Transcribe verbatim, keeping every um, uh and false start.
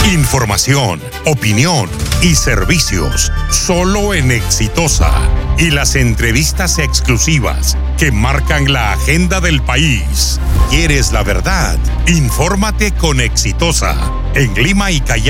Información, opinión y servicios solo en Exitosa. Y las entrevistas exclusivas que marcan la agenda del país. ¿Quieres la verdad? Infórmate con Exitosa. En Lima y Callao.